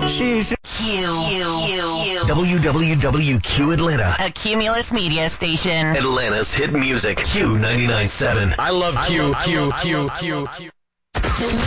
She's WWWQ Atlanta. a Cumulus media station. Atlanta's hit music. Q 99.7. I love Q.